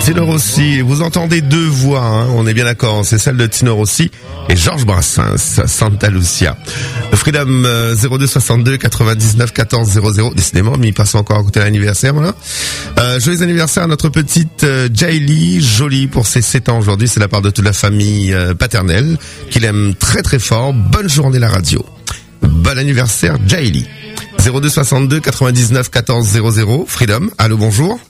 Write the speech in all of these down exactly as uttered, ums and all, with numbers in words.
Tino Rossi, vous entendez deux voix, hein, on est bien d'accord, c'est celle de Tino Rossi et Georges Brassens, Santa Lucia. Le Freedom euh, zéro deux soixante-deux quatre-vingt-dix-neuf quatorze zéro zéro, décidément, mais il passe encore à côté de l'anniversaire, voilà. Euh, joyeux anniversaire à notre petite euh, Jaili, jolie pour ses sept ans aujourd'hui, c'est la part de toute la famille euh, paternelle, qu'il aime très très fort. Bonne journée la radio. Bon anniversaire Jaili. zéro deux soixante-deux quatre-vingt-dix-neuf quatorze zéro zéro, Freedom, allô, bonjour.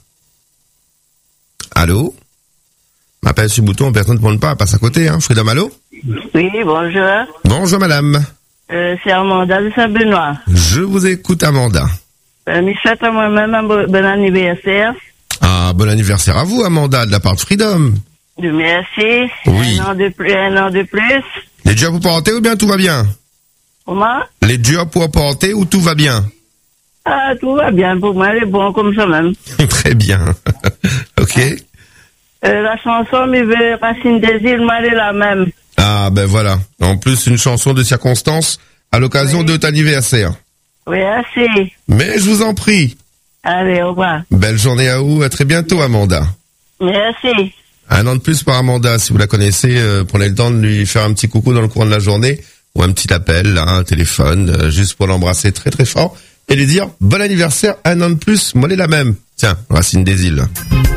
Allô? M'appelle sur le bouton, personne ne prend pas, passe à côté, hein. Freedom, allô? Oui, bonjour. Bonjour, madame. Euh, c'est Amanda de Saint-Benoît. Je vous écoute, Amanda. Euh, je souhaite à moi-même un bon, bon anniversaire. Ah, bon anniversaire à vous, Amanda, de la part de Freedom. De merci. Oui. Un an de plus, un an de plus. Les jobs pour porter ou bien tout va bien? Comment? Les jobs pour porter ou tout va bien? Ah, tout va bien pour moi, elle est bon comme ça même. Très bien. Ok. Euh, la chanson, mais veut Racine des îles, moi, elle est la même. Ah, ben voilà. En plus, une chanson de circonstance à l'occasion Oui. de votre anniversaire. Oui, assez. Mais je vous en prie. Allez, au revoir. Belle journée à vous. À très bientôt, Amanda. Merci. Un an de plus par Amanda. Si vous la connaissez, euh, prenez le temps de lui faire un petit coucou dans le courant de la journée ou un petit appel, là, un téléphone, euh, juste pour l'embrasser très très fort et lui dire bon anniversaire, un an de plus. Moi, elle est la même. Tiens, Racine des îles.